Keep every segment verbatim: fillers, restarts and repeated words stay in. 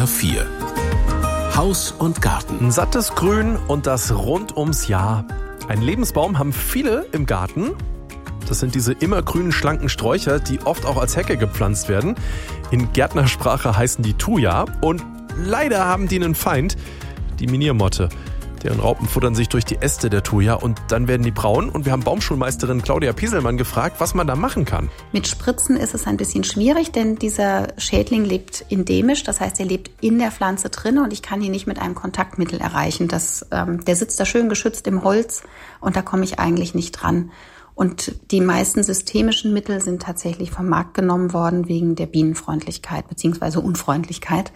vier. Haus und Garten. Ein sattes Grün und das rund ums Jahr. Einen Lebensbaum haben viele im Garten. Das sind diese immergrünen, schlanken Sträucher, die oft auch als Hecke gepflanzt werden. In Gärtnersprache heißen die Thuja. Und leider haben die einen Feind, die Miniermotte. Deren Raupen futtern sich durch die Äste der Thuja und dann werden die braun. Und wir haben Baumschulmeisterin Claudia Pieselmann gefragt, was man da machen kann. Mit Spritzen ist es ein bisschen schwierig, denn dieser Schädling lebt endemisch. Das heißt, er lebt in der Pflanze drin und ich kann ihn nicht mit einem Kontaktmittel erreichen. Das, ähm, der sitzt da schön geschützt im Holz und da komme ich eigentlich nicht dran. Und die meisten systemischen Mittel sind tatsächlich vom Markt genommen worden wegen der Bienenfreundlichkeit bzw. Unfreundlichkeit.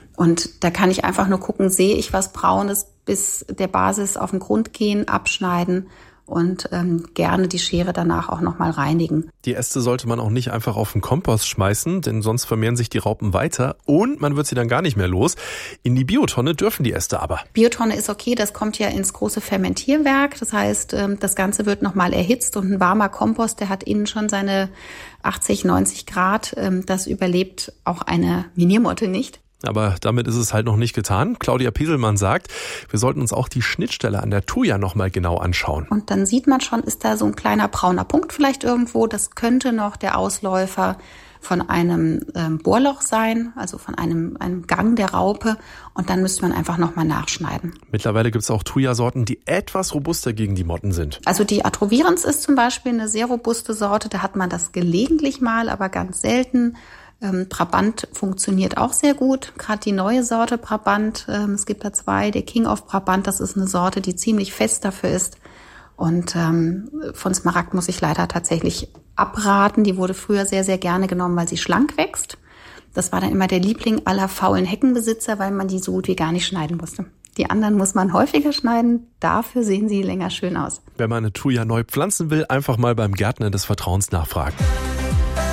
Und da kann ich einfach nur gucken, sehe ich was Braunes, bis der Basis auf den Grund gehen, abschneiden und ähm, gerne die Schere danach auch nochmal reinigen. Die Äste sollte man auch nicht einfach auf den Kompost schmeißen, denn sonst vermehren sich die Raupen weiter und man wird sie dann gar nicht mehr los. In die Biotonne dürfen die Äste aber. Biotonne ist okay, das kommt ja ins große Fermentierwerk. Das heißt, ähm, das Ganze wird nochmal erhitzt und ein warmer Kompost, der hat innen schon seine achtzig, neunzig Grad. Ähm, das überlebt auch eine Miniermotte nicht. Aber damit ist es halt noch nicht getan. Claudia Pieselmann sagt, wir sollten uns auch die Schnittstelle an der Thuja nochmal genau anschauen. Und dann sieht man schon, ist da so ein kleiner brauner Punkt vielleicht irgendwo. Das könnte noch der Ausläufer von einem ähm, Bohrloch sein, also von einem, einem Gang der Raupe. Und dann müsste man einfach nochmal nachschneiden. Mittlerweile gibt es auch Thuja-Sorten, die etwas robuster gegen die Motten sind. Also die Atrovirens ist zum Beispiel eine sehr robuste Sorte. Da hat man das gelegentlich mal, aber ganz selten. Ähm, Brabant funktioniert auch sehr gut, gerade die neue Sorte Brabant. Ähm, es gibt da zwei, der King of Brabant, das ist eine Sorte, die ziemlich fest dafür ist. Und ähm, von Smaragd muss ich leider tatsächlich abraten. Die wurde früher sehr, sehr gerne genommen, weil sie schlank wächst. Das war dann immer der Liebling aller faulen Heckenbesitzer, weil man die so gut wie gar nicht schneiden musste. Die anderen muss man häufiger schneiden, dafür sehen sie länger schön aus. Wenn man eine Thuja neu pflanzen will, einfach mal beim Gärtner des Vertrauens nachfragen.